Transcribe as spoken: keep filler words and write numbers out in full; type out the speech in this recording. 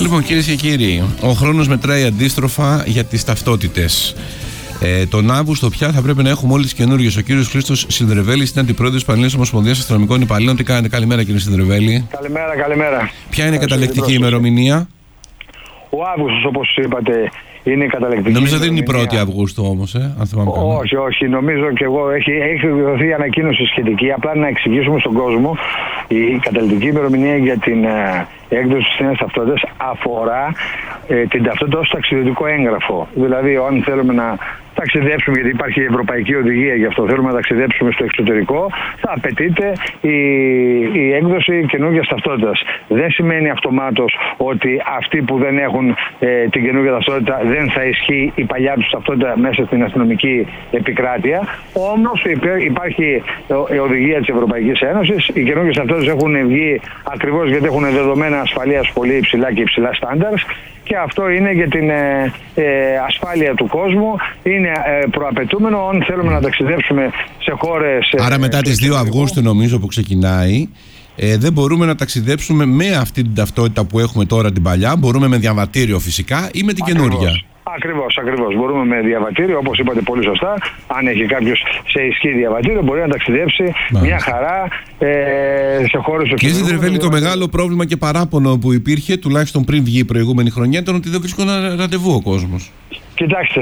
Λοιπόν, κυρίες και κύριοι, ο χρόνος μετράει αντίστροφα για τις ταυτότητες. Ε, τον Αύγουστο πια θα πρέπει να έχουμε όλες τις καινούργιες. Ο κύριος Χρήστος Συνδρεβέλης είναι αντιπρόεδρος της Πανελλήνιας Ομοσπονδίας Αστυνομικών Υπαλλήλων. Τι κάνετε? Καλημέρα, κύριε Συνδρεβέλη. Καλημέρα, καλημέρα. Ποια είναι η καταλεκτική ημερομηνία? Ο Αύγουστος, όπως είπατε, είναι η καταλεκτική. Νομίζω δεν είναι η πρώτη Αυγούστου όμως, ε, αν θυμάμαι καλά. Όχι, όχι. Νομίζω και εγώ έχει, έχει δοθεί ανακοίνωση σχετική. Απλά να εξηγήσουμε στον κόσμο, η καταλεκτική ημερομηνία για την ε, έκδοση της νέας ταυτότητας αφορά ε, την ταυτότητα ως ταξιδιωτικό έγγραφο. Δηλαδή, αν θέλουμε να ταξιδέψουμε, γιατί υπάρχει η Ευρωπαϊκή Οδηγία γι' αυτό, θέλουμε να ταξιδέψουμε στο εξωτερικό, θα απαιτείται η, η έκδοση καινούργιας ταυτότητας. Δεν σημαίνει αυτομάτως ότι αυτοί που δεν έχουν ε, την καινούργια ταυτότητα δεν θα ισχύει η παλιά τους ταυτότητα μέσα στην αστυνομική επικράτεια. Όμως υπάρχει η οδηγία της Ευρωπαϊκής Ένωσης, οι καινούργιες ταυτότητες έχουν βγει ακριβώς γιατί έχουν δεδομένα ασφαλείας πολύ υψηλά και υψηλά στάνταρς. Και αυτό είναι για την ε, ε, ασφάλεια του κόσμου. Είναι ε, προαπαιτούμενο αν θέλουμε να ταξιδέψουμε σε χώρες... Ε, Άρα μετά τις δύο Αυγούστου νομίζω που ξεκινάει, ε, δεν μπορούμε να ταξιδέψουμε με αυτή την ταυτότητα που έχουμε τώρα την παλιά. Μπορούμε με διαβατήριο φυσικά ή με την καινούργια. Ακριβώς, ακριβώς. Μπορούμε με διαβατήριο, όπως είπατε πολύ σωστά. Αν έχει κάποιος σε ισχύ διαβατήριο, μπορεί να ταξιδέψει Μάλιστα. μια χαρά ε, σε χώρες... Κύριε Συνδρεβέλη, το μεγάλο πρόβλημα και παράπονο που υπήρχε, τουλάχιστον πριν βγει η προηγούμενη χρονιά, ήταν ότι δεν βρίσκονταν ραντεβού ο κόσμος. Κοιτάξτε,